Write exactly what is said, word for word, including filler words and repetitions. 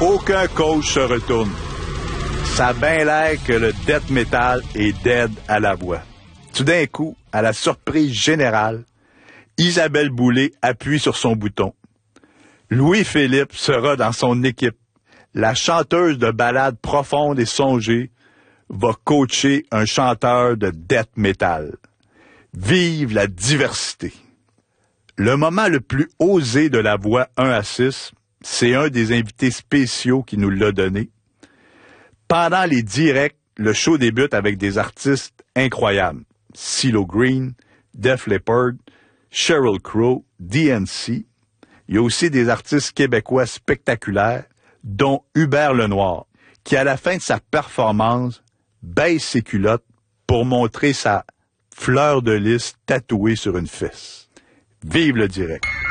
Aucun coach se retourne. Ça a bien l'air que le death metal est dead à la voix. Tout d'un coup, à la surprise générale, Isabelle Boulay appuie sur son bouton. Louis-Philippe sera dans son équipe. La chanteuse de ballades profondes et songées va coacher un chanteur de death metal. Vive la diversité! Le moment le plus osé de la voix un à six, c'est un des invités spéciaux qui nous l'a donné. Pendant les directs, le show débute avec des artistes incroyables. CeeLo Green, Def Leppard, Sheryl Crow, D N C. Il y a aussi des artistes québécois spectaculaires, dont Hubert Lenoir, qui à la fin de sa performance baisse ses culottes pour montrer sa fleur de lys tatouée sur une fesse. Vive le direct!